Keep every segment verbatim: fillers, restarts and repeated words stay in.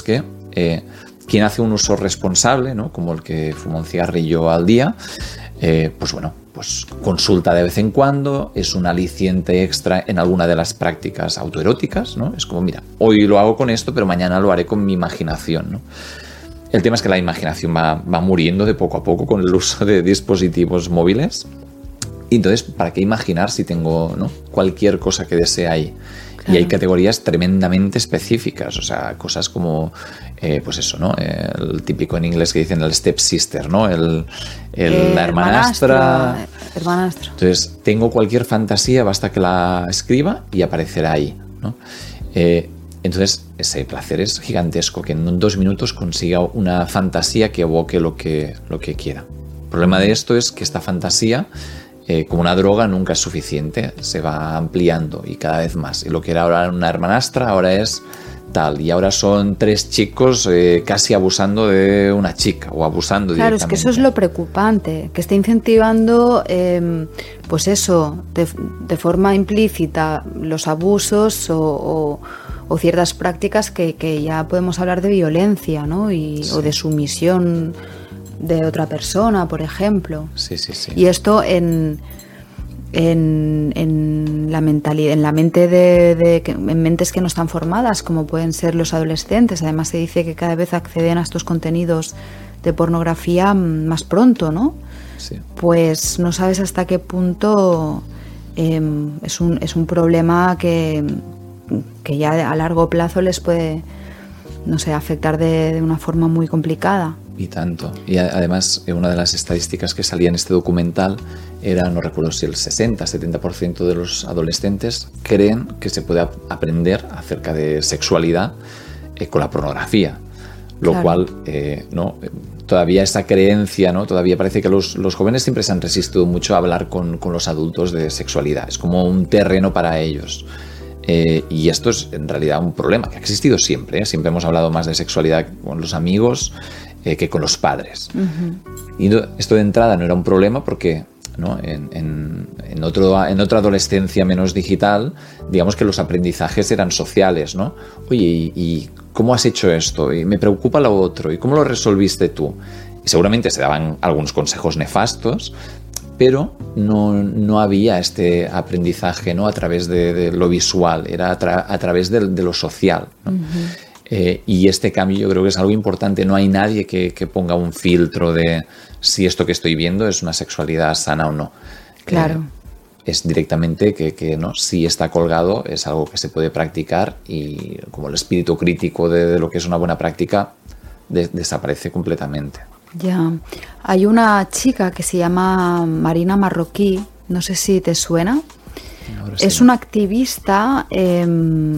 que eh, quien hace un uso responsable, ¿no? Como el que fuma un cigarrillo al día, eh, pues bueno, pues consulta de vez en cuando, es un aliciente extra en alguna de las prácticas autoeróticas, ¿no? Es como, mira, hoy lo hago con esto, pero mañana lo haré con mi imaginación, ¿no? El tema es que la imaginación va, va muriendo de poco a poco con el uso de dispositivos móviles. Y entonces, ¿para qué imaginar si tengo, ¿no? cualquier cosa que desee ahí? Claro. Y hay categorías tremendamente específicas, o sea, cosas como, eh, pues eso, ¿no? El típico en inglés que dicen el stepsister, ¿no? El, el, eh, la hermanastra. Hermanastra. Entonces, tengo cualquier fantasía, basta que la escriba y aparecerá ahí, ¿no? Eh, entonces, ese placer es gigantesco, que en dos minutos consiga una fantasía que evoque lo que, lo que quiera. El problema de esto es que esta fantasía, Eh, como una droga, nunca es suficiente, se va ampliando y cada vez más. Y lo que era ahora una hermanastra, ahora es tal. Y ahora son tres chicos eh, casi abusando de una chica o abusando claro, directamente. Claro, es que eso es lo preocupante, que está incentivando, eh, pues eso, de, de forma implícita los abusos o, o, o ciertas prácticas que, que ya podemos hablar de violencia, ¿no? Y, sí. O de sumisión de otra persona, por ejemplo. Sí, sí, sí. Y esto en, en, en la mentalidad, en la mente de, de en mentes que no están formadas, como pueden ser los adolescentes. Además se dice que cada vez acceden a estos contenidos de pornografía más pronto, ¿no? Sí. Pues no sabes hasta qué punto eh, es un es un problema que, que ya a largo plazo les puede, no sé, afectar de, de una forma muy complicada. Y tanto. Y además, una de las estadísticas que salía en este documental era, no recuerdo si el sesenta, setenta por ciento de los adolescentes creen que se puede aprender acerca de sexualidad eh, con la pornografía. Lo claro. cual, eh, no, todavía esa creencia, ¿no? Todavía parece que los, los jóvenes siempre se han resistido mucho a hablar con, con los adultos de sexualidad. Es como un terreno para ellos. Eh, y esto es en realidad un problema que ha existido siempre, ¿eh? Siempre hemos hablado más de sexualidad con los amigos eh, que con los padres. Uh-huh. Y no, esto de entrada no era un problema porque, ¿no? en, en, en, otro, en otra adolescencia menos digital, digamos que los aprendizajes eran sociales, ¿no? Oye, ¿y, y cómo has hecho esto? Y me preocupa lo otro. ¿Y cómo lo resolviste tú? Y seguramente se daban algunos consejos nefastos, pero no, no había este aprendizaje, ¿no? A través de, de lo visual, era a, tra- a través de, de lo social, ¿no? Uh-huh. eh, y este cambio yo creo que es algo importante. No hay nadie que, que ponga un filtro de si esto que estoy viendo es una sexualidad sana o no. Claro. Eh, es directamente que, que no, si está colgado es algo que se puede practicar y como el espíritu crítico de, de lo que es una buena práctica de, desaparece completamente. Ya, hay una chica que se llama Marina Marroquí, no sé si te suena. Ahora sí. Es una activista, eh,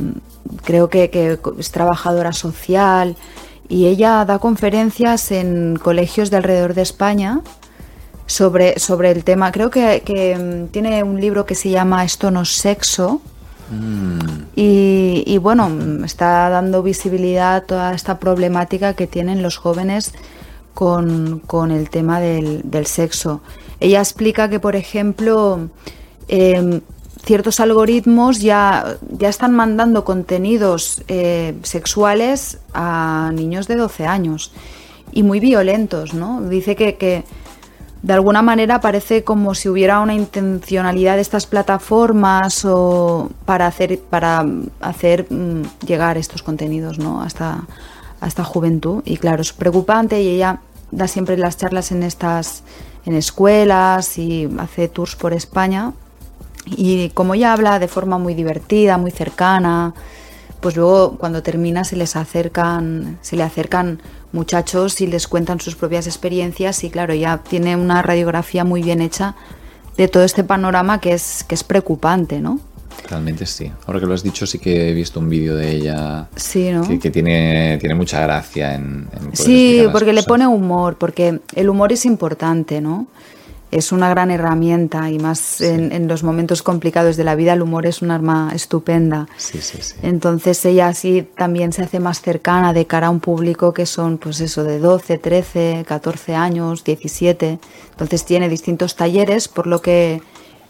creo que, que es trabajadora social y ella da conferencias en colegios de alrededor de España sobre, sobre el tema. Creo que, que tiene un libro que se llama Esto no es sexo. Mm. Y, y bueno, está dando visibilidad a toda esta problemática que tienen los jóvenes Con, con el tema del, del sexo. Ella explica que, por ejemplo, eh, ciertos algoritmos ya, ya están mandando contenidos eh, sexuales a niños de doce años y muy violentos, ¿no? Dice que, que de alguna manera parece como si hubiera una intencionalidad de estas plataformas o para hacer, para hacer mm, llegar estos contenidos, ¿no? hasta, a esta juventud. Y claro, es preocupante y ella da siempre las charlas en estas en escuelas y hace tours por España y como ella habla de forma muy divertida, muy cercana, pues luego cuando termina se les acercan se le acercan muchachos y les cuentan sus propias experiencias y claro, ella tiene una radiografía muy bien hecha de todo este panorama que es que es preocupante, ¿no? Realmente sí. Ahora que lo has dicho, sí que he visto un vídeo de ella sí, ¿no? que, que tiene, tiene mucha gracia en, en sí, porque le pone humor, porque el humor es importante, ¿no? Es una gran herramienta y más sí. en, en los momentos complicados de la vida el humor es un arma estupenda. Sí, sí, sí. Entonces ella así también se hace más cercana de cara a un público que son pues eso de doce, trece, catorce años, diecisiete. Entonces tiene distintos talleres, por lo que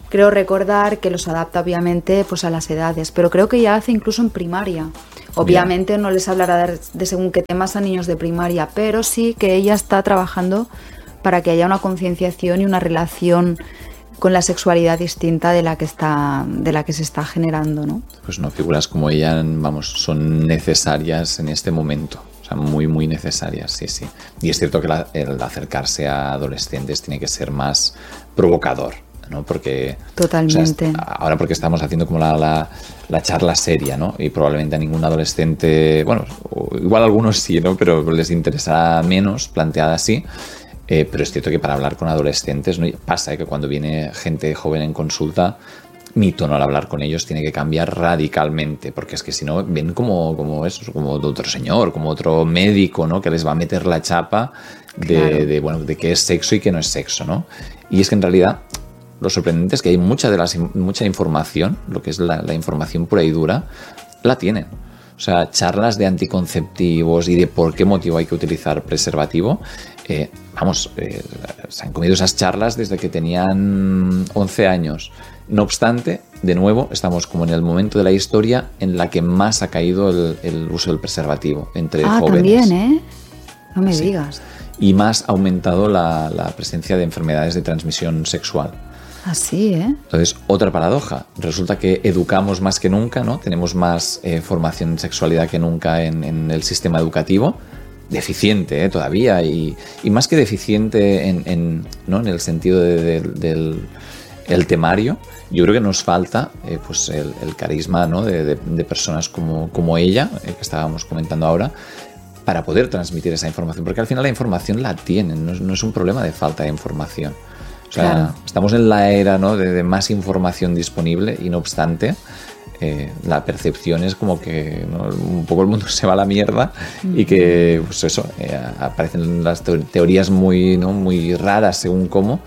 creo recordar que los adapta obviamente pues a las edades, pero creo que ya hace incluso en primaria. Obviamente Bien. No les hablará de según qué temas a niños de primaria, pero sí que ella está trabajando para que haya una concienciación y una relación con la sexualidad distinta de la que está, de la que se está generando, ¿no? Pues no, figuras como ella, vamos, son necesarias en este momento. O sea, muy, muy necesarias, sí, sí. Y es cierto que la, el acercarse a adolescentes tiene que ser más provocador, ¿no? Porque totalmente. O sea, ahora porque estamos haciendo como la, la, la charla seria, ¿no? Y probablemente a ningún adolescente, bueno, igual a algunos sí, ¿no? Pero les interesará menos planteada así. Eh, pero es cierto que para hablar con adolescentes, ¿no? Pasa ¿eh? que cuando viene gente joven en consulta, mi tono al hablar con ellos tiene que cambiar radicalmente, porque es que si no ven como, como eso, como otro señor, como otro médico, ¿no? Que les va a meter la chapa de, claro. de, bueno, de qué es sexo y qué no es sexo, ¿no? Y es que en realidad lo sorprendente es que hay mucha, de las, mucha información, lo que es la, la información pura y dura, la tienen. O sea, charlas de anticonceptivos y de por qué motivo hay que utilizar preservativo. Eh, vamos, eh, se han comido esas charlas desde que tenían once años. No obstante, de nuevo, estamos como en el momento de la historia en la que más ha caído el, el uso del preservativo entre ah, jóvenes. También, ¿eh? No me sí. digas. Y más ha aumentado la, la presencia de enfermedades de transmisión sexual. Así, ¿eh? Entonces, otra paradoja. Resulta que educamos más que nunca, ¿no? Tenemos más eh, formación en sexualidad que nunca en, en el sistema educativo. Deficiente, ¿eh? Todavía. Y, y más que deficiente en, en, ¿no? en el sentido de, de, del el temario, yo creo que nos falta eh, pues el, el carisma, ¿no? de, de, de personas como, como ella, eh, que estábamos comentando ahora, para poder transmitir esa información. Porque al final la información la tienen, no es, no es un problema de falta de información. O sea, claro. estamos en la era, ¿no? de, de más información disponible y no obstante, eh, la percepción es como que, ¿no? un poco el mundo se va a la mierda mm. y que, pues eso, eh, aparecen las teorías muy, ¿no? muy raras según cómo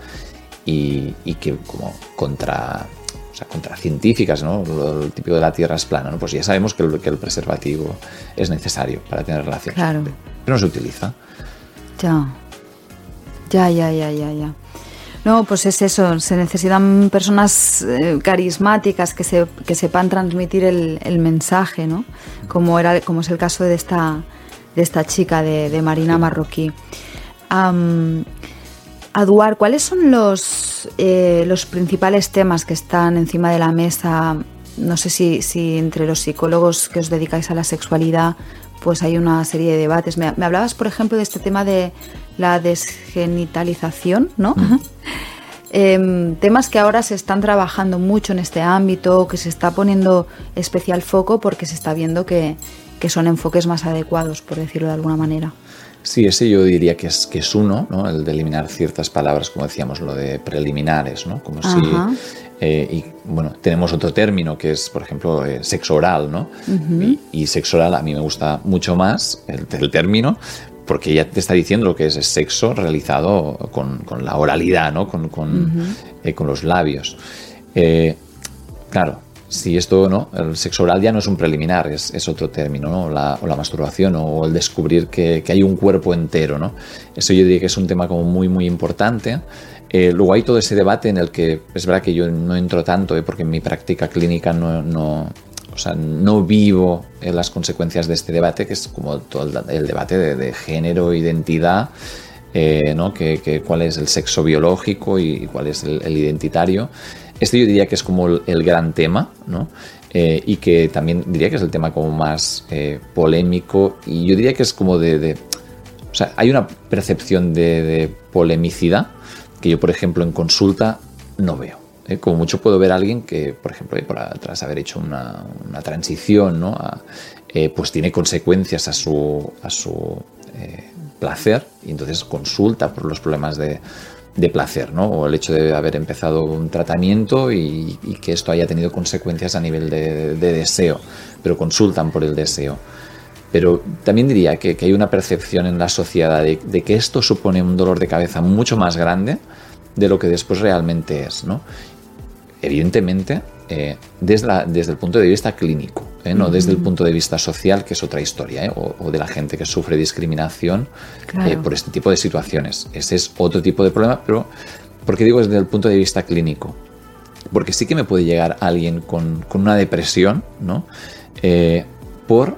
y, y que como contra, o sea, contra científicas, ¿no? Lo, lo típico de la Tierra es plana, ¿no? Pues ya sabemos que el, que el preservativo es necesario para tener relaciones, claro. pero no se utiliza. Ya, ya, ya, ya, ya, ya. No, pues es eso, se necesitan personas eh, carismáticas que, se, que sepan transmitir el, el mensaje, ¿no? Como, era, como es el caso de esta, de esta chica, de, de Marina Marroquí. Um, Aduar, ¿cuáles son los, eh, los principales temas que están encima de la mesa? No sé si, si entre los psicólogos que os dedicáis a la sexualidad pues hay una serie de debates. Me, me hablabas, por ejemplo, de este tema de la desgenitalización, ¿no? Uh-huh. eh, temas que ahora se están trabajando mucho en este ámbito, que se está poniendo especial foco porque se está viendo que, que son enfoques más adecuados, por decirlo de alguna manera. Sí, ese yo diría que es, que es uno, ¿no? El de eliminar ciertas palabras, como decíamos, lo de preliminares, ¿no? Como si... Eh, y bueno, tenemos otro término que es, por ejemplo, eh, sexo oral, ¿no? Uh-huh. Y, y sexo oral a mí me gusta mucho más el, el término, porque ya te está diciendo lo que es el sexo realizado con, con la oralidad, ¿no? Con, con, uh-huh. eh, con los labios. Eh, claro, si esto, ¿no? El sexo oral ya no es un preliminar, es, es otro término, ¿no? La, o la masturbación, o el descubrir que, que hay un cuerpo entero, ¿no? Eso yo diría que es un tema como muy, muy importante. Eh, luego hay todo ese debate en el que es verdad que yo no entro tanto, eh, porque en mi práctica clínica no, no, o sea, no vivo eh, las consecuencias de este debate, que es como todo el, el debate de, de género, identidad, eh, ¿no? que, que cuál es el sexo biológico y, y cuál es el, el identitario. Este yo diría que es como el, el gran tema, ¿no? Eh, y que también diría que es el tema como más eh, polémico, y yo diría que es como de, de o sea, hay una percepción de, de polemicidad que yo, por ejemplo, en consulta no veo. ¿eh? Como mucho puedo ver a alguien que, por ejemplo, tras haber hecho una, una transición, ¿no? a, eh, pues tiene consecuencias a su, a su eh, placer, y entonces consulta por los problemas de, de placer, ¿no? O el hecho de haber empezado un tratamiento y, y que esto haya tenido consecuencias a nivel de, de deseo, pero consultan por el deseo. Pero también diría que, que hay una percepción en la sociedad de, de que esto supone un dolor de cabeza mucho más grande de lo que después realmente es, ¿no? Evidentemente, eh, desde, la, desde el punto de vista clínico, ¿eh? No desde el punto de vista social, que es otra historia, ¿eh? o, o de la gente que sufre discriminación claro. eh, por este tipo de situaciones. Ese es otro tipo de problema, pero ¿por qué digo desde el punto de vista clínico? Porque sí que me puede llegar alguien con, con una depresión, ¿no? Eh, por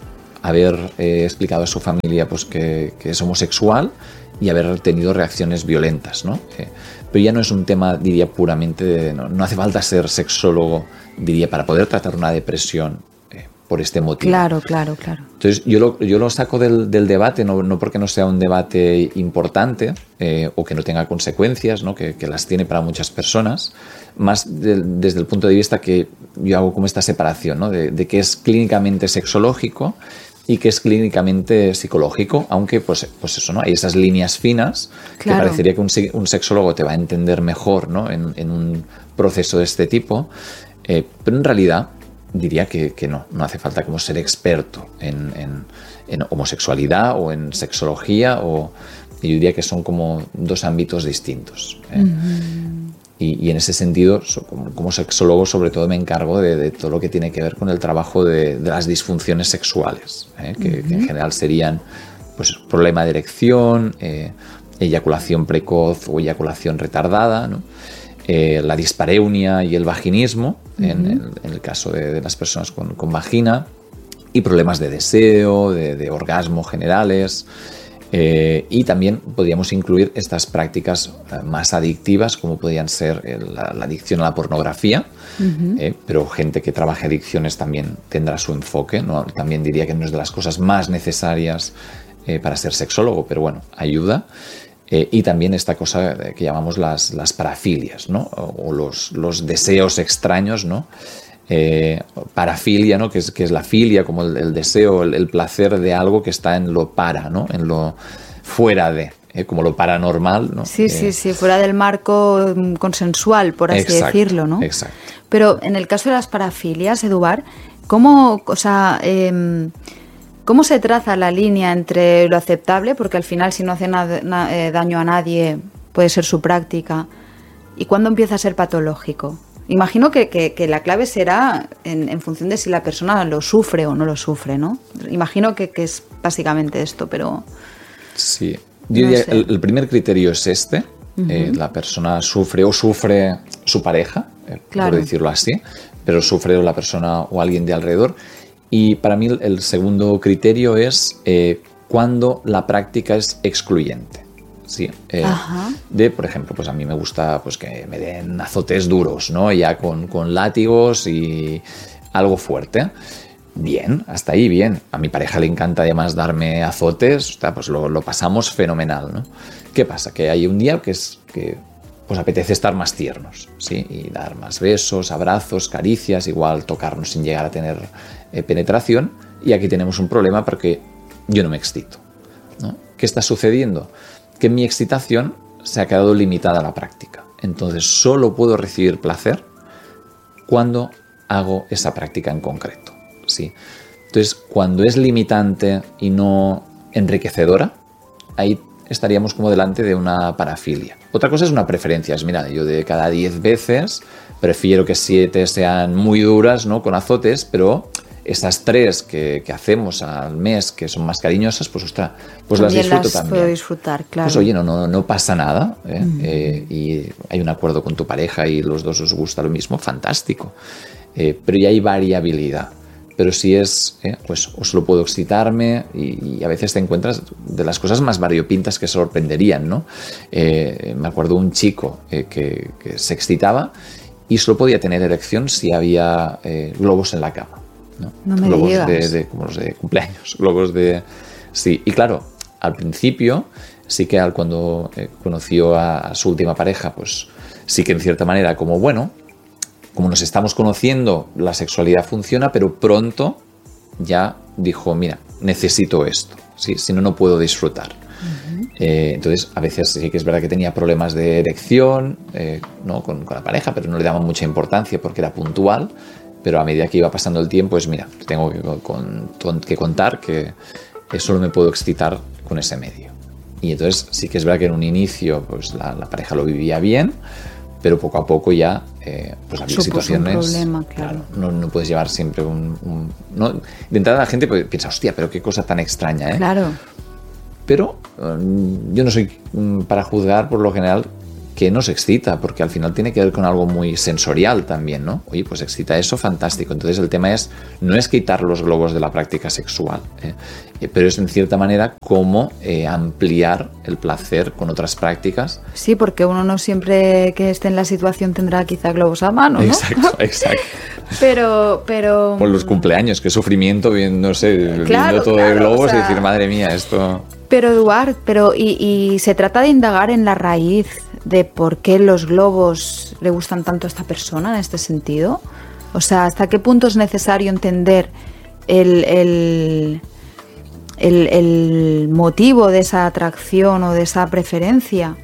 haber eh, explicado a su familia pues, que, que es homosexual y haber tenido reacciones violentas, ¿no? Eh, pero ya no es un tema, diría, puramente de... No, no hace falta ser sexólogo, diría, para poder tratar una depresión eh, por este motivo. Claro, claro, claro. Entonces, yo lo, yo lo saco del, del debate, no, no porque no sea un debate importante eh, o que no tenga consecuencias, ¿no? que, que las tiene para muchas personas, más de, desde el punto de vista que yo hago como esta separación, ¿no? de, de que es clínicamente sexológico y que es clínicamente psicológico, aunque pues, pues eso, ¿no? Hay esas líneas finas, claro, que parecería que un, un sexólogo te va a entender mejor, ¿no? en, en un proceso de este tipo, eh, pero en realidad diría que, que no, no hace falta como ser experto en, en, en homosexualidad o en sexología, o yo diría que son como dos ámbitos distintos. ¿eh? Uh-huh. Y, y en ese sentido, como, como sexólogo, sobre todo me encargo de, de todo lo que tiene que ver con el trabajo de, de las disfunciones sexuales, ¿eh? que, uh-huh. que en general serían pues, problema de erección, eh, eyaculación precoz o eyaculación retardada, ¿no? Eh, la dispareunia y el vaginismo, uh-huh. en, el, en el caso de, de las personas con, con vagina, y problemas de deseo, de, de orgasmo generales. Eh, y también podríamos incluir estas prácticas eh, más adictivas, como podrían ser el, la, la adicción a la pornografía, uh-huh. eh, pero gente que trabaje adicciones también tendrá su enfoque, ¿no? También diría que no es de las cosas más necesarias eh, para ser sexólogo, pero bueno, ayuda. Eh, y también esta cosa que llamamos las, las parafilias, ¿no? O, o los, los deseos extraños, ¿no? Eh, parafilia, ¿no? que, es, que es la filia, como el, el deseo, el, el placer de algo que está en lo para, ¿no? En lo fuera de, eh, como lo paranormal, ¿no? Sí, eh, sí, sí, fuera del marco consensual, por así exacto, decirlo, ¿no? Exacto. Pero en el caso de las parafilias, Eduard, ¿cómo, o sea, eh, ¿cómo se traza la línea entre lo aceptable, porque al final si no hace na- na- eh, daño a nadie puede ser su práctica, y cuándo empieza a ser patológico? Imagino que, que, que la clave será en, en función de si la persona lo sufre o no lo sufre, ¿no? Imagino que, que es básicamente esto, pero... Sí, yo diría, el, el primer criterio es este, uh-huh. eh, la persona sufre o sufre su pareja, eh, claro. por decirlo así, pero sufre la persona o alguien de alrededor. Y para mí el segundo criterio es eh, cuando la práctica es excluyente. Sí, eh, de, por ejemplo, pues a mí me gusta pues que me den azotes duros, ¿no? Ya con, con látigos y algo fuerte. Bien, hasta ahí bien. A mi pareja le encanta además darme azotes, o sea, pues lo, lo pasamos fenomenal, ¿no? ¿Qué pasa? Que hay un día que es que pues apetece estar más tiernos, ¿sí? Y dar más besos, abrazos, caricias, igual tocarnos sin llegar a tener eh, penetración. Y aquí tenemos un problema porque yo no me excito, ¿no? ¿Qué está sucediendo? Que mi excitación se ha quedado limitada a la práctica. Entonces solo puedo recibir placer cuando hago esa práctica en concreto, ¿sí? Entonces, cuando es limitante y no enriquecedora, ahí estaríamos como delante de una parafilia. Otra cosa es una preferencia. Es, mira, yo de cada diez veces prefiero que siete sean muy duras, ¿no? Con azotes, pero esas tres que, que hacemos al mes, que son más cariñosas, pues ostras, pues también las disfruto las también. Puedo disfrutar, claro. Pues oye, no, no, no pasa nada, ¿eh? Mm. Eh, y hay un acuerdo con tu pareja y los dos os gusta lo mismo, fantástico. Eh, pero ya hay variabilidad. Pero si es, eh, pues o solo puedo excitarme y, y a veces te encuentras de las cosas más variopintas que sorprenderían, ¿no? Eh, me acuerdo un chico eh, que, que se excitaba y solo podía tener erección si había eh, globos en la cama. ¿no? No me globos digas. de, de, como los de cumpleaños, globos de... Sí, y claro, al principio sí que al, cuando eh, conoció a, a su última pareja, pues sí que en cierta manera como, bueno, como nos estamos conociendo, la sexualidad funciona, pero pronto ya dijo, mira, necesito esto, ¿sí? Si no, no puedo disfrutar. Uh-huh. Eh, entonces, a veces sí que es verdad que tenía problemas de erección eh, ¿no? con, con la pareja, pero no le daban mucha importancia porque era puntual. Pero a medida que iba pasando el tiempo, pues mira, tengo que, con, con, que contar que solo me puedo excitar con ese medio. Y entonces sí que es verdad que en un inicio pues la, la pareja lo vivía bien, pero poco a poco ya eh, pues había Supuso situaciones... un problema, claro. claro no, no puedes llevar siempre un... un no, de entrada la gente piensa, hostia, pero qué cosa tan extraña, ¿eh? Claro. Pero um, yo no soy um, para juzgar por lo general ¿qué nos excita? Porque al final tiene que ver con algo muy sensorial también, ¿no? Oye, pues excita eso, fantástico. Entonces el tema es, no es quitar los globos de la práctica sexual, ¿eh? Eh, pero es en cierta manera cómo eh, ampliar el placer con otras prácticas. Sí, porque uno no siempre que esté en la situación tendrá quizá globos a mano, ¿no? Exacto, exacto. Pero, pero... Por los cumpleaños, qué sufrimiento, viendo, no sé, claro, viendo todo claro, de globos, o sea... y decir, madre mía, esto... Pero Eduard, pero y, y se trata de indagar en la raíz de por qué los globos le gustan tanto a esta persona en este sentido. O sea, ¿hasta qué punto es necesario entender el, el, el, el motivo de esa atracción o de esa preferencia?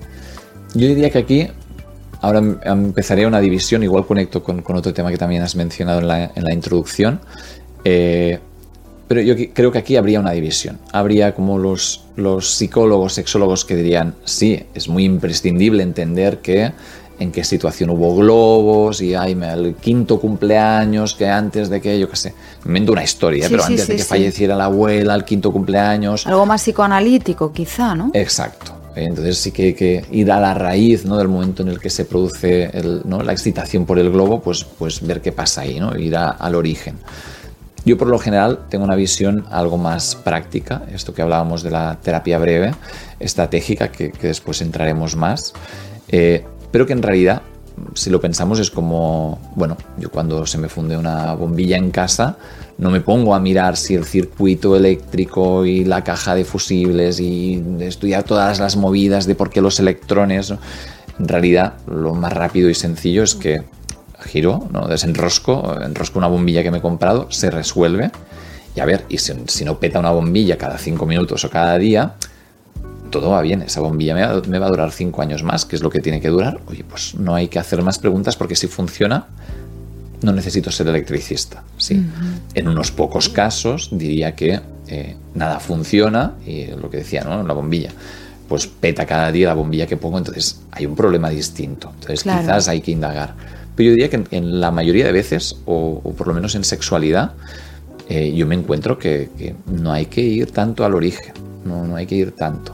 Yo diría que aquí ahora empezaría una división, igual conecto con, con otro tema que también has mencionado en la, en la introducción. Eh, Pero yo creo que aquí habría una división. Habría como los, los psicólogos, sexólogos que dirían, sí, es muy imprescindible entender que en qué situación hubo globos y ay, el quinto cumpleaños que antes de que, yo qué sé, me invento una historia, sí, pero sí, antes sí, de que sí. falleciera la abuela, el quinto cumpleaños. Algo más psicoanalítico quizá, ¿no? Exacto. Entonces sí que hay que ir a la raíz, ¿no?, del momento en el que se produce el, ¿no?, la excitación por el globo, pues, pues ver qué pasa ahí, ¿no? Ir a, al origen. Yo por lo general tengo una visión algo más práctica, esto que hablábamos de la terapia breve, estratégica, que, que después entraremos más, eh, pero que en realidad, si lo pensamos, es como, bueno, yo cuando se me funde una bombilla en casa, no me pongo a mirar si el circuito eléctrico y la caja de fusibles y estudiar todas las movidas de por qué los electrones, ¿no? En realidad, lo más rápido y sencillo es que giro, ¿no?, desenrosco, enrosco una bombilla que me he comprado, se resuelve y a ver, y si, si no peta una bombilla cada cinco minutos o cada día, todo va bien, esa bombilla me va, me va a durar cinco años más, que es lo que tiene que durar. Oye, pues no hay que hacer más preguntas porque si funciona, no necesito ser electricista, ¿sí? Uh-huh. En unos pocos casos diría que eh, nada funciona y lo que decía, ¿no?, la bombilla, pues peta cada día la bombilla que pongo, entonces hay un problema distinto, entonces claro, quizás hay que indagar. Pero yo diría que en, en la mayoría de veces, o, o por lo menos en sexualidad, eh, yo me encuentro que, que no hay que ir tanto al origen, no, no hay que ir tanto.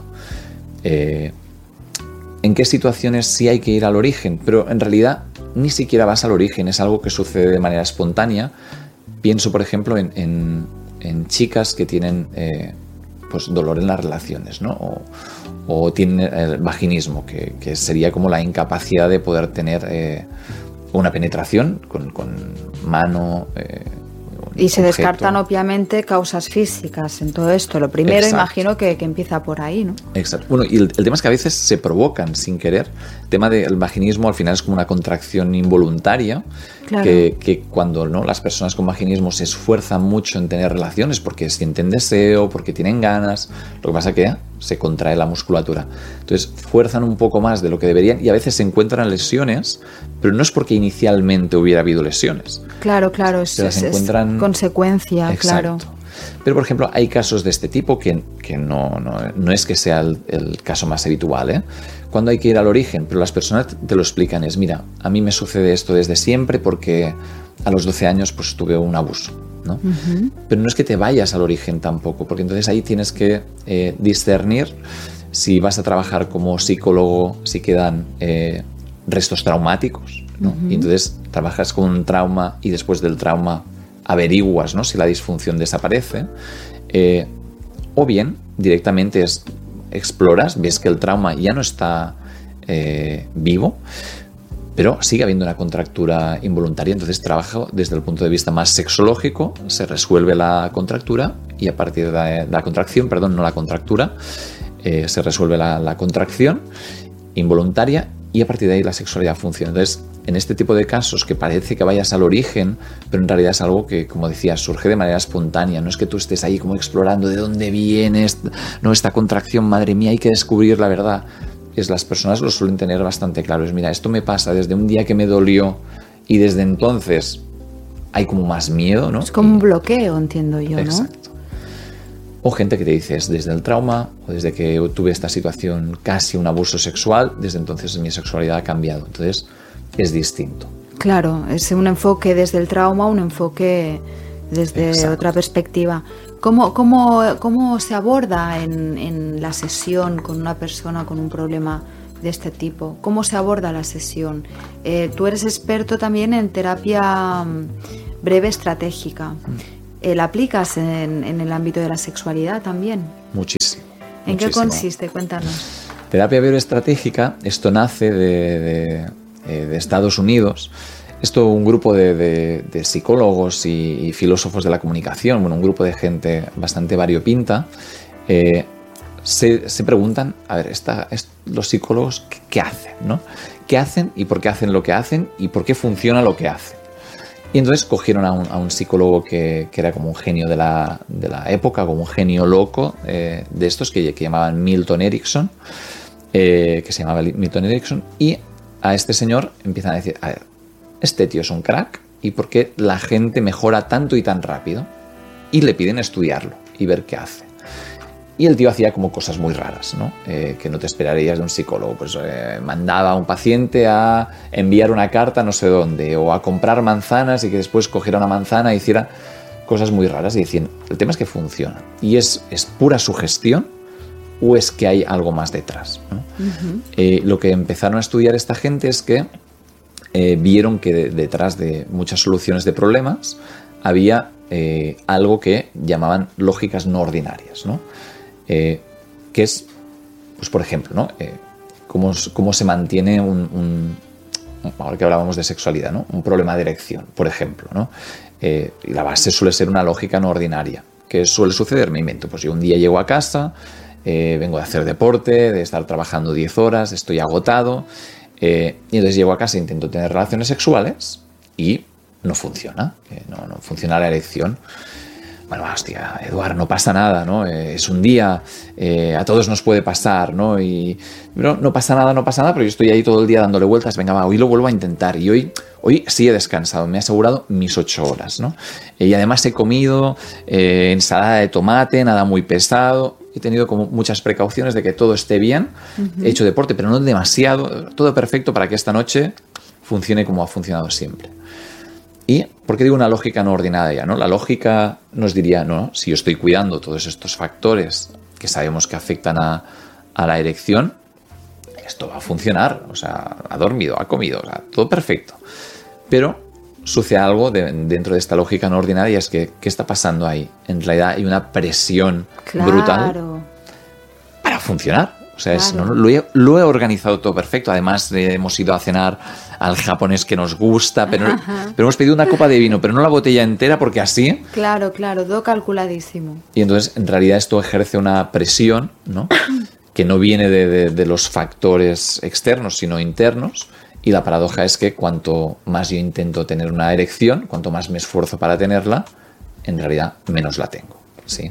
Eh, ¿En qué situaciones sí hay que ir al origen? Pero en realidad ni siquiera vas al origen, es algo que sucede de manera espontánea. Pienso, por ejemplo, en, en, en chicas que tienen eh, pues dolor en las relaciones, ¿no? O, o tienen el vaginismo, que, que sería como la incapacidad de poder tener... Eh, una penetración con, con mano. Eh, y se objeto. Descartan obviamente causas físicas en todo esto. Lo primero, exacto, imagino que, que empieza por ahí, ¿no? Exacto. Bueno, y el, el tema es que a veces se provocan sin querer. El tema del vaginismo al final es como una contracción involuntaria, claro, que, que cuando, ¿no?, las personas con vaginismo se esfuerzan mucho en tener relaciones porque sienten deseo, porque tienen ganas, lo que pasa es que se contrae la musculatura. Entonces fuerzan un poco más de lo que deberían y a veces se encuentran lesiones, pero no es porque inicialmente hubiera habido lesiones. Claro, claro, es, se las encuentran... es consecuencia, exacto, claro. Pero, por ejemplo, hay casos de este tipo que, que no, no, no es que sea el, el caso más habitual, ¿eh? Cuando hay que ir al origen, pero las personas te lo explican, es, mira, a mí me sucede esto desde siempre porque a los doce años pues tuve un abuso, ¿no? Uh-huh. Pero no es que te vayas al origen tampoco, porque entonces ahí tienes que eh, discernir si vas a trabajar como psicólogo, si quedan eh, restos traumáticos, ¿no? Uh-huh. Y entonces trabajas con un trauma y después del trauma averiguas, ¿no?, si la disfunción desaparece, eh, o bien directamente es, exploras, ves que el trauma ya no está eh, vivo, pero sigue habiendo una contractura involuntaria, entonces trabajo desde el punto de vista más sexológico, se resuelve la contractura y a partir de la, la contracción, perdón, no la contractura, eh, se resuelve la, la contracción involuntaria y a partir de ahí la sexualidad funciona. Entonces, en este tipo de casos que parece que vayas al origen, pero en realidad es algo que, como decías, surge de manera espontánea, no es que tú estés ahí como explorando de dónde viene esta, no, esta contracción, madre mía, hay que descubrir la verdad. Es, las personas lo suelen tener bastante claro, es, mira, esto me pasa desde un día que me dolió y desde entonces hay como más miedo, ¿no? Es como un bloqueo, entiendo yo, ¿no? Exacto. O gente que te dice, es desde el trauma o desde que tuve esta situación, casi un abuso sexual, desde entonces mi sexualidad ha cambiado. Entonces es distinto. Claro, es un enfoque desde el trauma, un enfoque desde exacto, otra perspectiva. ¿Cómo, cómo, cómo se aborda en, en la sesión con una persona con un problema de este tipo? ¿Cómo se aborda la sesión? Eh, tú eres experto también en terapia breve estratégica. Eh, ¿La aplicas en, en el ámbito de la sexualidad también? Muchísimo. ¿En muchísimo. qué consiste? Cuéntanos. Terapia breve estratégica, esto nace de, de, de Estados Unidos. Esto un grupo de, de, de psicólogos y, y filósofos de la comunicación, bueno, un grupo de gente bastante variopinta, eh, Se, se preguntan, a ver, esta, est, los psicólogos, ¿qué, ¿qué hacen? ¿no? ¿Qué hacen y por qué hacen lo que hacen y por qué funciona lo que hacen? Y entonces cogieron a un, a un psicólogo que, que era como un genio de la, de la época, como un genio loco eh, de estos que, que llamaban Milton Erickson, eh, que se llamaba Milton Erickson, y a este señor empiezan a decir, a ver, este tío es un crack, ¿y por qué la gente mejora tanto y tan rápido? Y le piden estudiarlo y ver qué hace. Y el tío hacía como cosas muy raras, ¿no? Eh, que no te esperarías de un psicólogo. Pues eh, mandaba a un paciente a enviar una carta no sé dónde, o a comprar manzanas y que después cogiera una manzana e hiciera cosas muy raras. Y decían, el tema es que funciona. ¿Y es, es pura sugestión o es que hay algo más detrás? ¿no? Uh-huh. Eh, lo que empezaron a estudiar esta gente es que eh, vieron que de, detrás de muchas soluciones de problemas había eh, algo que llamaban lógicas no ordinarias, ¿no? Eh, que es, pues por ejemplo, ¿no? Eh, cómo, cómo se mantiene un, un, ahora que hablábamos de sexualidad, ¿no? Un problema de erección, por ejemplo, ¿no? Eh, y la base suele ser una lógica no ordinaria. ¿Qué suele suceder? Me invento, pues yo un día llego a casa, eh, vengo de hacer deporte, de estar trabajando diez horas, estoy agotado, eh, y entonces llego a casa e intento tener relaciones sexuales y no funciona, eh, no, no funciona la erección. Bueno, hostia, Eduard, no pasa nada, ¿no? Eh, es un día, eh, a todos nos puede pasar, ¿no? Y no, no pasa nada, no pasa nada, pero yo estoy ahí todo el día dándole vueltas, venga, va, hoy lo vuelvo a intentar. Y hoy, hoy sí he descansado, me he asegurado mis ocho horas, ¿no? Y además he comido eh, ensalada de tomate, nada muy pesado. He tenido como muchas precauciones de que todo esté bien. Uh-huh. He hecho deporte, pero no demasiado. Todo perfecto para que esta noche funcione como ha funcionado siempre. ¿Y por qué digo una lógica no ordinaria? ¿no? La lógica nos diría, no, si yo estoy cuidando todos estos factores que sabemos que afectan a, a la erección, esto va a funcionar. O sea, ha dormido, ha comido, o sea, todo perfecto. Pero sucede algo de, dentro de esta lógica no ordinaria, es que, ¿qué está pasando ahí? En realidad hay una presión claro. brutal para funcionar. O sea, claro. es, no, lo, he, lo he organizado todo perfecto. Además, eh, hemos ido a cenar al japonés que nos gusta, pero, pero hemos pedido una copa de vino, pero no la botella entera porque así... Claro, claro, todo calculadísimo. Y entonces, en realidad, esto ejerce una presión, ¿no? que no viene de, de, de los factores externos, sino internos. Y la paradoja es que cuanto más yo intento tener una erección, cuanto más me esfuerzo para tenerla, en realidad menos la tengo, ¿sí?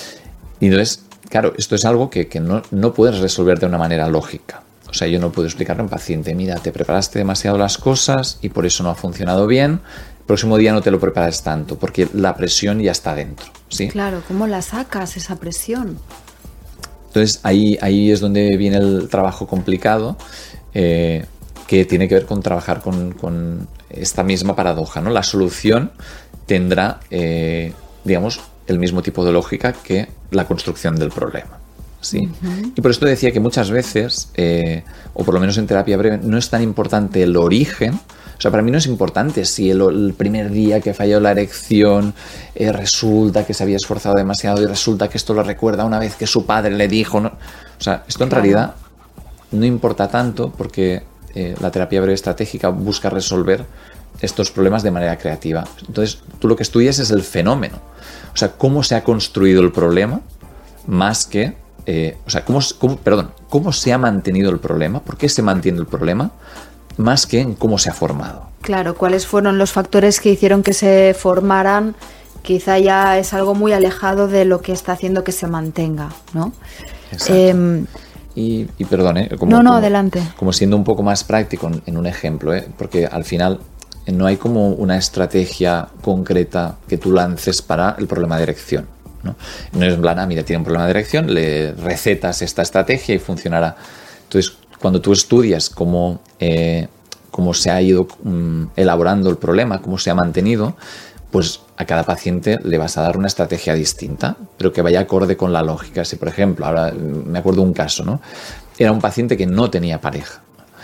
Y entonces... Claro, esto es algo que, que no, no puedes resolver de una manera lógica. O sea, yo no puedo explicarle a un paciente, mira, te preparaste demasiado las cosas y por eso no ha funcionado bien. El próximo día no te lo prepares tanto, porque la presión ya está dentro, ¿sí? Claro, ¿cómo la sacas esa presión? Entonces, ahí, ahí es donde viene el trabajo complicado, eh, que tiene que ver con trabajar con, con esta misma paradoja, ¿no? La solución tendrá, eh, digamos, el mismo tipo de lógica que la construcción del problema, ¿sí? Uh-huh. Y por esto decía que muchas veces, eh, o por lo menos en terapia breve, no es tan importante el origen. O sea, para mí no es importante si el, el primer día que falló la erección eh, resulta que se había esforzado demasiado y resulta que esto lo recuerda una vez que su padre le dijo... ¿no? O sea, esto en claro. realidad no importa tanto porque eh, la terapia breve estratégica busca resolver estos problemas de manera creativa. Entonces, tú lo que estudias es el fenómeno. O sea, cómo se ha construido el problema, más que... Eh, o sea, cómo, cómo, perdón, cómo se ha mantenido el problema, por qué se mantiene el problema, más que en cómo se ha formado. Claro, cuáles fueron los factores que hicieron que se formaran, quizá ya es algo muy alejado de lo que está haciendo que se mantenga, ¿no? Exacto. Eh, y, y perdón, ¿eh? Como, no, no, como, adelante. Como siendo un poco más práctico en, en un ejemplo, ¿eh? Porque al final... no hay como una estrategia concreta que tú lances para el problema de erección, ¿no? No es en plan, ah, mira, tiene un problema de erección, le recetas esta estrategia y funcionará. Entonces, cuando tú estudias cómo, eh, cómo se ha ido um, elaborando el problema, cómo se ha mantenido, pues a cada paciente le vas a dar una estrategia distinta, pero que vaya acorde con la lógica. Si, por ejemplo, ahora me acuerdo de un caso, ¿no? era un paciente que no tenía pareja.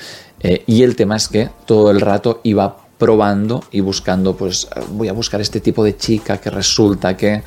Eh, y el tema es que todo el rato iba probando y buscando, pues voy a buscar este tipo de chica que resulta que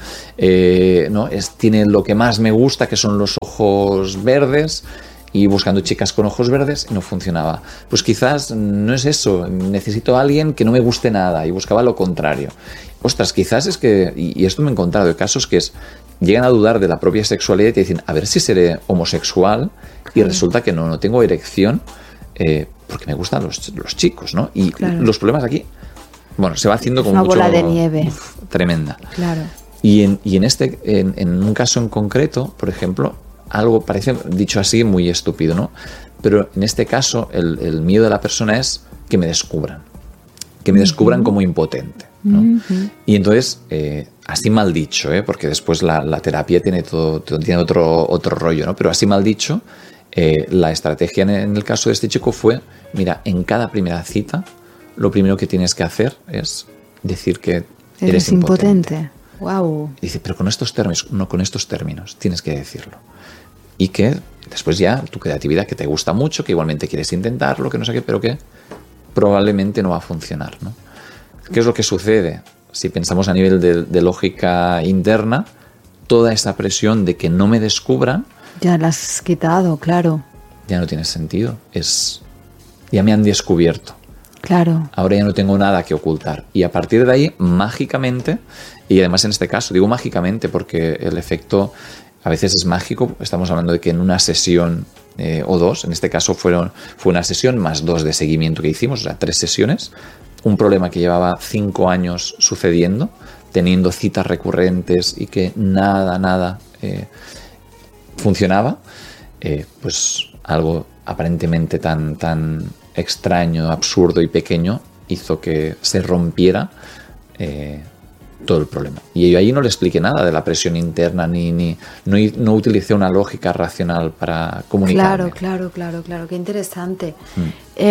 eh, ¿no? es, tiene lo que más me gusta, que son los ojos verdes, y buscando chicas con ojos verdes y no funcionaba. Pues quizás no es eso, necesito a alguien que no me guste nada, y buscaba lo contrario. Ostras, quizás es que, y esto me he encontrado de casos que es, llegan a dudar de la propia sexualidad y te dicen, a ver si seré homosexual, y resulta que no, no tengo erección, eh, porque me gustan los, los chicos, ¿no? Y claro. los problemas aquí, bueno, se va haciendo como una mucho, bola de nieve. Uf, tremenda. Claro. Y en, y en este, en, en un caso en concreto, por ejemplo, algo parece, dicho así, muy estúpido, ¿no? Pero en este caso, el, el miedo de la persona es que me descubran, que me descubran uh-huh. como impotente, ¿no? Uh-huh. Y entonces, eh, así mal dicho, ¿eh? Porque después la, la terapia tiene todo, tiene otro, otro rollo, ¿no? Pero así mal dicho, eh, la estrategia en, en el caso de este chico fue, mira, en cada primera cita, lo primero que tienes que hacer es decir que eres, eres impotente. impotente. Wow. Y dice, pero con estos términos, no con estos términos, tienes que decirlo. Y que después ya tu creatividad, que te gusta mucho, que igualmente quieres intentarlo, que no sé qué, pero que probablemente no va a funcionar, ¿no? ¿Qué es lo que sucede? Si pensamos a nivel de, de lógica interna, toda esa presión de que no me descubran, ya la has quitado, claro. Ya no tiene sentido. Es, ya me han descubierto. Claro. Ahora ya no tengo nada que ocultar. Y a partir de ahí, mágicamente, y además en este caso, digo mágicamente porque el efecto a veces es mágico. Estamos hablando de que en una sesión eh, o dos, en este caso fueron, fue una sesión más dos de seguimiento que hicimos, o sea, tres sesiones, un problema que llevaba cinco años sucediendo, teniendo citas recurrentes y que nada, nada eh, funcionaba, eh, pues algo aparentemente tan, tan extraño, absurdo y pequeño hizo que se rompiera eh, todo el problema. Y yo ahí no le expliqué nada de la presión interna, ni, ni no, no utilicé una lógica racional para comunicarme. Claro, claro, claro, claro, qué interesante. Mm.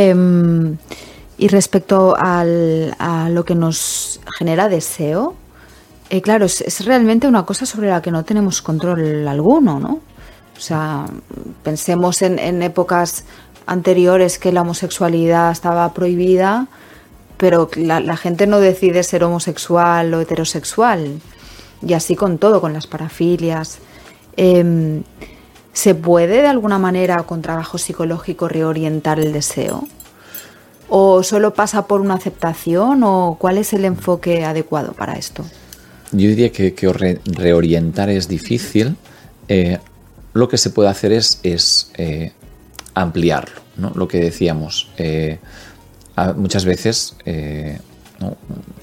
Eh, y respecto al, a lo que nos genera deseo, eh, claro, es, es realmente una cosa sobre la que no tenemos control alguno, ¿no? O sea, pensemos en, en épocas anteriores que la homosexualidad estaba prohibida, pero la, la gente no decide ser homosexual o heterosexual, y así con todo, con las parafilias. Eh, ¿Se puede de alguna manera con trabajo psicológico reorientar el deseo? ¿O solo pasa por una aceptación? ¿O cuál es el enfoque adecuado para esto? Yo diría que, que re, reorientar es difícil. Eh, lo que se puede hacer es, es eh, ampliarlo, ¿no? Lo que decíamos, eh, muchas veces, eh, ¿no?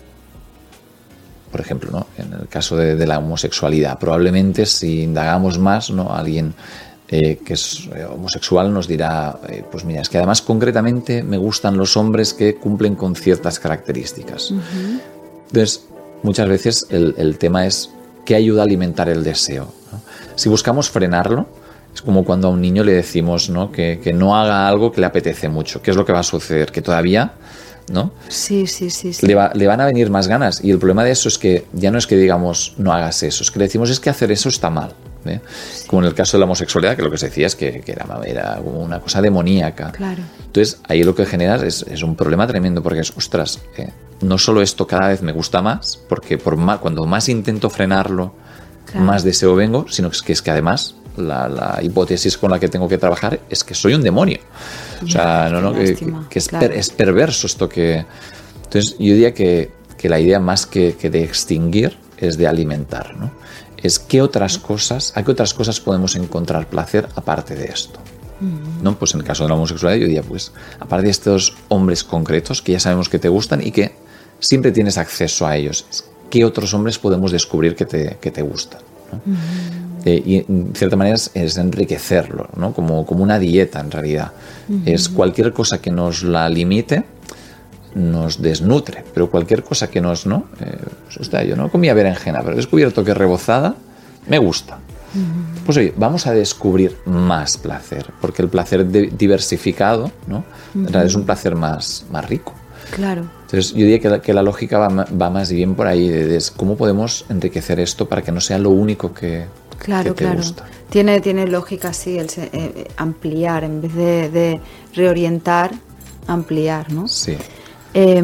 Por ejemplo, ¿no? En el caso de, de la homosexualidad, probablemente si indagamos más, ¿no? Alguien eh, que es homosexual nos dirá, eh, pues mira, es que además concretamente me gustan los hombres que cumplen con ciertas características. Uh-huh. Entonces, muchas veces el, el tema es qué ayuda a alimentar el deseo, ¿no? Si buscamos frenarlo, es como cuando a un niño le decimos, ¿no? que, que no haga algo que le apetece mucho. ¿Qué es lo que va a suceder? Que todavía, ¿no? Sí, sí, sí. sí. Le, va, le van a venir más ganas. Y el problema de eso es que ya no es que digamos no hagas eso, es que le decimos es que hacer eso está mal, ¿eh? Sí. Como en el caso de la homosexualidad, que lo que se decía es que, que era, era como una cosa demoníaca. Claro. Entonces ahí lo que generas es, es un problema tremendo, porque es, ostras, eh, no solo esto cada vez me gusta más, porque por más, cuando más intento frenarlo, claro, más deseo vengo, sino que es que, es que además la, la hipótesis con la que tengo que trabajar es que soy un demonio. O sea, no, no, que, que es, claro, per, es perverso esto que... Entonces yo diría que, que la idea más que, que de extinguir es de alimentar, ¿no? Es qué otras cosas, a qué otras cosas podemos encontrar placer aparte de esto, ¿no? Pues en el caso de la homosexualidad yo diría, pues aparte de estos hombres concretos que ya sabemos que te gustan y que siempre tienes acceso a ellos, ¿qué otros hombres podemos descubrir que te, que te gustan, ¿no? Uh-huh. Eh, y en cierta manera es, es enriquecerlo, ¿no? Como, como una dieta en realidad. Uh-huh. Es cualquier cosa que nos la limite nos desnutre, pero cualquier cosa que nos, ¿no? Eh, pues, hostia, yo no comía berenjena, pero he descubierto que rebozada me gusta. Uh-huh. Pues oye, vamos a descubrir más placer, porque el placer de, diversificado, ¿no? Uh-huh. En realidad es un placer más, más rico. Claro. Entonces yo diría que la, que la lógica va, va más bien por ahí, de, de cómo podemos enriquecer esto para que no sea lo único que, Claro, que te claro. gusta. Tiene, tiene lógica, sí, el se- eh, ampliar, en vez de, de reorientar, ampliar, ¿no? Sí. Eh,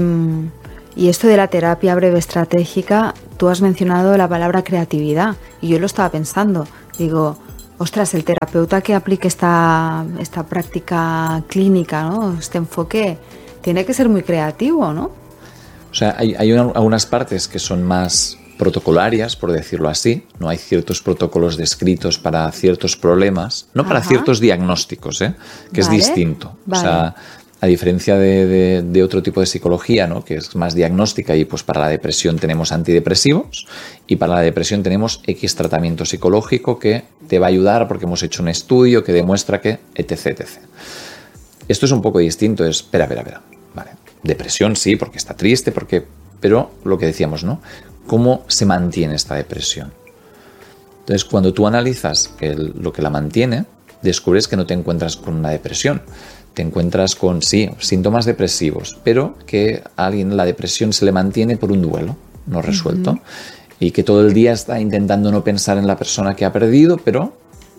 y esto de la terapia breve estratégica, tú has mencionado la palabra creatividad, y yo lo estaba pensando. Digo, ostras, el terapeuta que aplique esta, esta práctica clínica, ¿no? Este enfoque, tiene que ser muy creativo, ¿no? O sea, hay, hay una- algunas partes que son más protocolarias, por decirlo así. No hay ciertos protocolos descritos para ciertos problemas, no para Ajá. ciertos diagnósticos, ¿eh? Que es Vale, distinto. vale. O sea, a diferencia de, de- de otro tipo de psicología, ¿no? Que es más diagnóstica, y pues para la depresión tenemos antidepresivos y para la depresión tenemos X tratamiento psicológico que te va a ayudar porque hemos hecho un estudio que demuestra que etc, etcétera. Esto es un poco distinto, es, espera, espera, espera, vale, depresión sí, porque está triste, porque, pero lo que decíamos, ¿no? ¿Cómo se mantiene esta depresión? Entonces, cuando tú analizas el- lo que la mantiene, descubres que no te encuentras con una depresión. Te encuentras con, sí, síntomas depresivos, pero que a alguien la depresión se le mantiene por un duelo no resuelto. Uh-huh. Y que todo el día está intentando no pensar en la persona que ha perdido, pero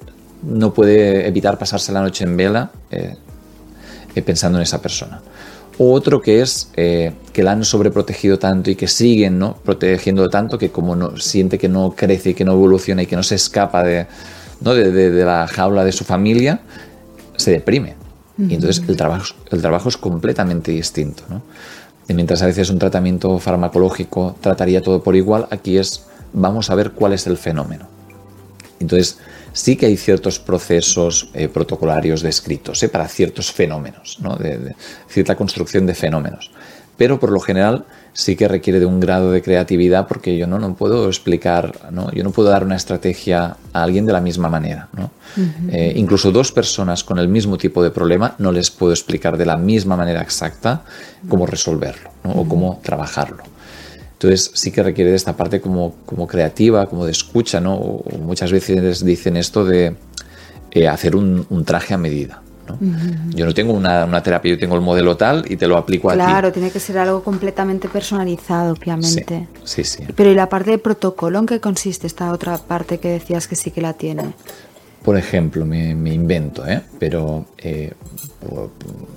no puede evitar pasarse la noche en vela eh, eh, pensando en esa persona. O otro que es eh, que la han sobreprotegido tanto y que siguen, ¿no?, protegiendo tanto que como no, siente que no crece y que no evoluciona y que no se escapa de, ¿no?, de, de, de la jaula de su familia, se deprime. Uh-huh. Y entonces el trabajo, el trabajo es completamente distinto, ¿no? Y mientras a veces un tratamiento farmacológico trataría todo por igual, aquí es vamos a ver cuál es el fenómeno. Entonces sí que hay ciertos procesos eh, protocolarios descritos eh, para ciertos fenómenos, ¿no?, de, de cierta construcción de fenómenos, pero por lo general sí que requiere de un grado de creatividad, porque yo no, no puedo explicar, ¿no? Yo no puedo dar una estrategia a alguien de la misma manera, ¿no? Uh-huh. Eh, incluso dos personas con el mismo tipo de problema no les puedo explicar de la misma manera exacta cómo resolverlo, ¿no?, uh-huh, o cómo trabajarlo. Entonces sí que requiere de esta parte como, como creativa, como de escucha, ¿no? O muchas veces dicen esto de eh, hacer un, un traje a medida, ¿no? Uh-huh. Yo no tengo una, una terapia, yo tengo el modelo tal y te lo aplico claro, a ti. Claro, tiene que ser algo completamente personalizado, obviamente. Sí, sí, sí. Pero ¿y la parte de protocolo en qué consiste esta otra parte que decías que sí que la tiene? Por ejemplo, me, me invento, ¿eh? Pero... Eh, por,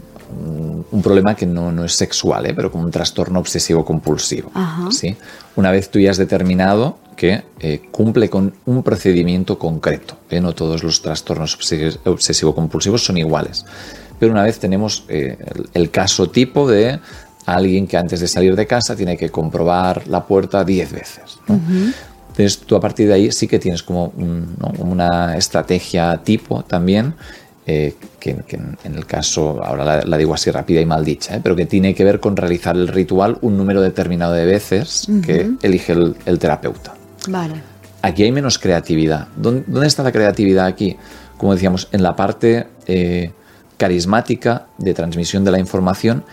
un problema que no, no es sexual, ¿eh?, pero como un trastorno obsesivo-compulsivo. ¿Sí? Una vez tú ya has determinado que eh, cumple con un procedimiento concreto, ¿eh? No todos los trastornos obsesivo-compulsivos son iguales, pero una vez tenemos eh, el, el caso tipo de alguien que antes de salir de casa tiene que comprobar la puerta diez veces, ¿no? Uh-huh. Entonces tú a partir de ahí sí que tienes como un, ¿no?, una estrategia tipo también, Eh, que, que en el caso, ahora la, la digo así rápida y mal dicha, ¿eh?, pero que tiene que ver con realizar el ritual un número determinado de veces, uh-huh, que elige el, el terapeuta. Vale. Aquí hay menos creatividad. ¿Dónde, ¿Dónde está la creatividad aquí? Como decíamos, en la parte eh, carismática de transmisión de la información,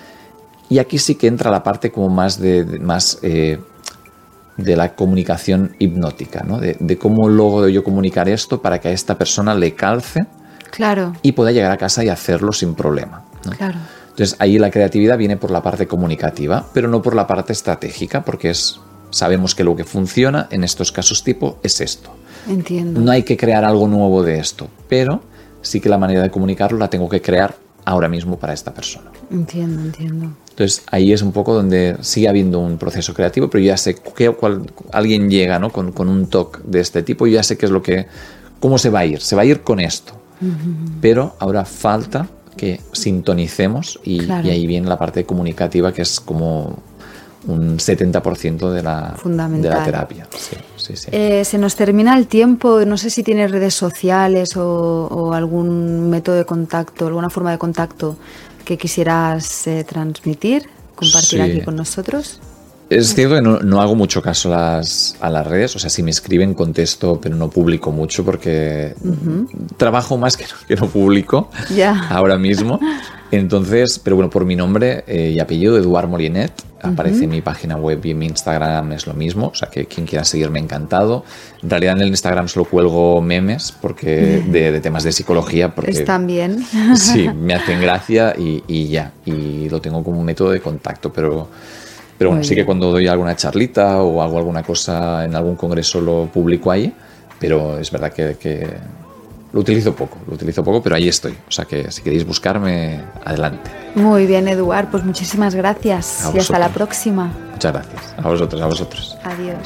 y aquí sí que entra la parte como más de, de más eh, de la comunicación hipnótica, ¿no? De, de cómo logro yo comunicar esto para que a esta persona le calce. Claro. Y pueda llegar a casa y hacerlo sin problema, ¿no? Claro. Entonces ahí la creatividad viene por la parte comunicativa, pero no por la parte estratégica, porque es, sabemos que lo que funciona en estos casos tipo es esto. Entiendo. No hay que crear algo nuevo de esto, pero sí que la manera de comunicarlo la tengo que crear ahora mismo para esta persona. Entiendo, entiendo. Entonces ahí es un poco donde sigue habiendo un proceso creativo, pero yo ya sé que cual, alguien llega, ¿no?, con, con un toque de este tipo, y ya sé qué es lo que, cómo se va a ir, se va a ir con esto. Uh-huh. Pero ahora falta que sintonicemos y, claro, y ahí viene la parte comunicativa, que es como un setenta por ciento de la, de la terapia. Sí, sí, sí. Eh, se nos termina el tiempo, no sé si tienes redes sociales o, o algún método de contacto, alguna forma de contacto que quisieras eh, transmitir, compartir, sí, aquí con nosotros. Es cierto que no, no hago mucho caso a las, a las redes, o sea, si me escriben contesto, pero no publico mucho porque uh-huh, trabajo más que no, que no publico, yeah, ahora mismo. Entonces, pero bueno, por mi nombre eh, y apellido, Eduard Molinet, uh-huh, aparece en mi página web y en mi Instagram es lo mismo, o sea, que quien quiera seguirme, encantado. En realidad en el Instagram solo cuelgo memes porque de, de temas de psicología. Porque, están bien. Sí, me hacen gracia y, y ya, y lo tengo como un método de contacto, pero... Pero bueno, sí que cuando doy alguna charlita o hago alguna cosa en algún congreso lo publico ahí, pero es verdad que, que lo utilizo poco, lo utilizo poco, pero ahí estoy. O sea que si queréis buscarme, adelante. Muy bien, Eduard, pues muchísimas gracias y hasta la próxima. Muchas gracias. A vosotros, a vosotros. Adiós.